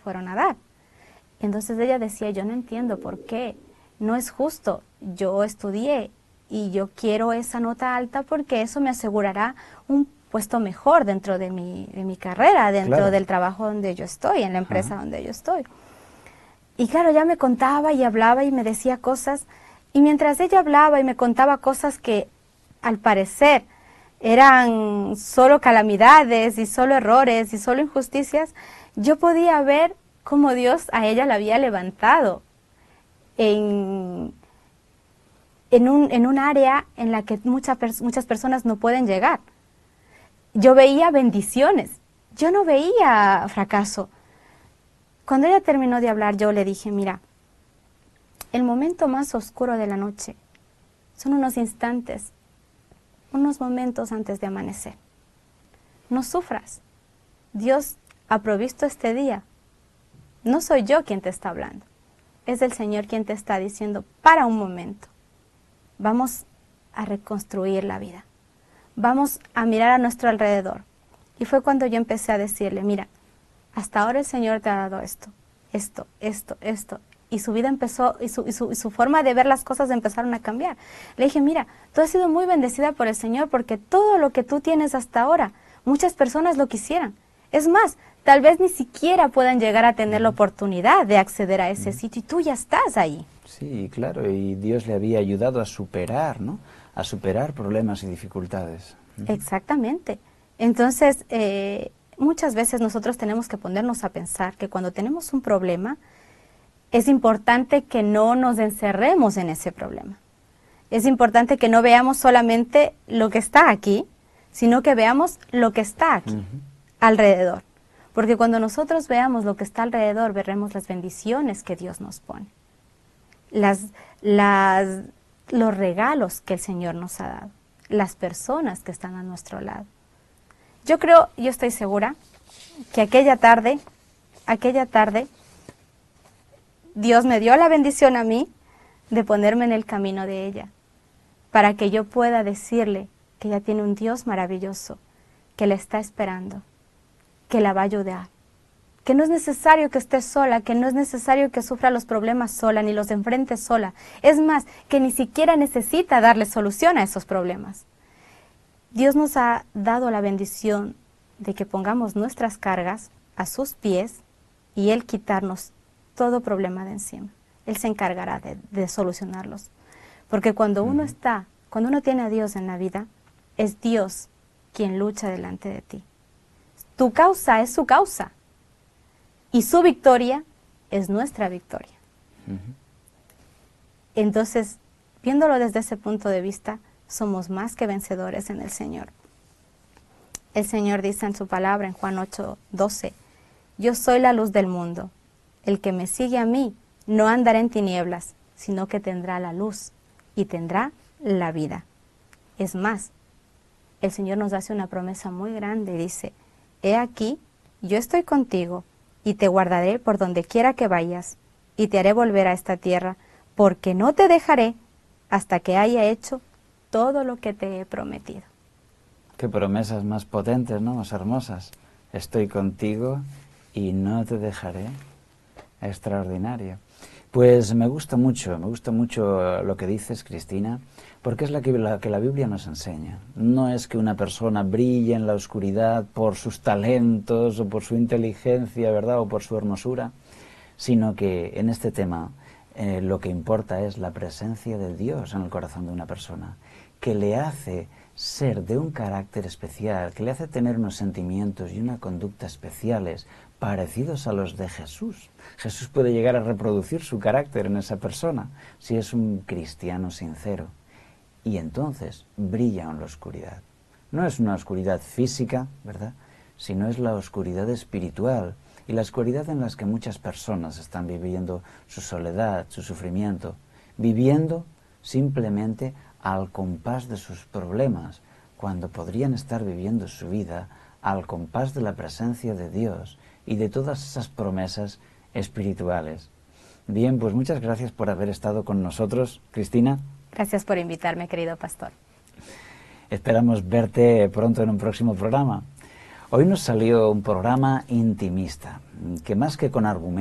fueron a dar. Entonces ella decía, yo no entiendo por qué, no es justo, yo estudié y yo quiero esa nota alta porque eso me asegurará un puesto mejor dentro de mi carrera, dentro del trabajo donde yo estoy, en la empresa donde yo estoy. Y claro, ella me contaba y hablaba y me decía cosas, y mientras ella hablaba y me contaba cosas que al parecer eran solo calamidades y solo errores y solo injusticias, yo podía ver cómo Dios a ella la había levantado en un área en la que muchas personas no pueden llegar. Yo veía bendiciones, yo no veía fracaso. Cuando ella terminó de hablar, yo le dije, mira, el momento más oscuro de la noche son unos instantes, unos momentos antes de amanecer. No sufras. Dios ha provisto este día. No soy yo quien te está hablando. Es el Señor quien te está diciendo, para un momento, vamos a reconstruir la vida. Vamos a mirar a nuestro alrededor. Y fue cuando yo empecé a decirle, mira, hasta ahora el Señor te ha dado esto. Y su vida empezó, y su forma de ver las cosas empezaron a cambiar. Le dije, mira, tú has sido muy bendecida por el Señor porque todo lo que tú tienes hasta ahora, muchas personas lo quisieran. Es más, tal vez ni siquiera puedan llegar a tener la oportunidad de acceder a ese sitio y tú ya estás ahí. Sí, claro, y Dios le había ayudado a superar, ¿no? A superar problemas y dificultades. Exactamente. Entonces, muchas veces nosotros tenemos que ponernos a pensar que cuando tenemos un problema, es importante que no nos encerremos en ese problema. Es importante que no veamos solamente lo que está aquí, sino que veamos lo que está aquí, alrededor. Porque cuando nosotros veamos lo que está alrededor, veremos las bendiciones que Dios nos pone. Los regalos que el Señor nos ha dado. Las personas que están a nuestro lado. Yo estoy segura que aquella tarde, Dios me dio la bendición a mí de ponerme en el camino de ella, para que yo pueda decirle que ella tiene un Dios maravilloso, que la está esperando, que la va a ayudar, que no es necesario que esté sola, que no es necesario que sufra los problemas sola, ni los enfrente sola. Es más, que ni siquiera necesita darle solución a esos problemas. Dios nos ha dado la bendición de que pongamos nuestras cargas a sus pies y Él quitarnos todo problema de encima. Él se encargará de solucionarlos. Porque cuando uno tiene a Dios en la vida, es Dios quien lucha delante de ti. Tu causa es su causa. Y su victoria es nuestra victoria. Entonces, viéndolo desde ese punto de vista, somos más que vencedores en el Señor. El Señor dice en su palabra, en Juan 8:12, yo soy la luz del mundo. El que me sigue a mí no andará en tinieblas, sino que tendrá la luz y tendrá la vida. Es más, el Señor nos hace una promesa muy grande. Dice, he aquí, yo estoy contigo y te guardaré por donde quiera que vayas y te haré volver a esta tierra, porque no te dejaré hasta que haya hecho todo lo que te he prometido. Qué promesas más potentes, ¿no? Más hermosas. Estoy contigo y no te dejaré. Extraordinario. Pues me gusta mucho lo que dices, Cristina, porque es la que la Biblia nos enseña. No es que una persona brille en la oscuridad por sus talentos o por su inteligencia, ¿verdad?, o por su hermosura, sino que en este tema lo que importa es la presencia de Dios en el corazón de una persona, que le hace ser de un carácter especial, que le hace tener unos sentimientos y una conducta especiales parecidos a los de Jesús. Jesús puede llegar a reproducir su carácter en esa persona si es un cristiano sincero. Y entonces brilla en la oscuridad. No es una oscuridad física, ¿verdad?, sino es la oscuridad espiritual y la oscuridad en la que muchas personas están viviendo su soledad, su sufrimiento, viviendo simplemente al compás de sus problemas, cuando podrían estar viviendo su vida al compás de la presencia de Dios y de todas esas promesas espirituales. Bien, pues muchas gracias por haber estado con nosotros, Cristina. Gracias por invitarme, querido pastor. Esperamos verte pronto en un próximo programa. Hoy nos salió un programa intimista. que más que con argumentos,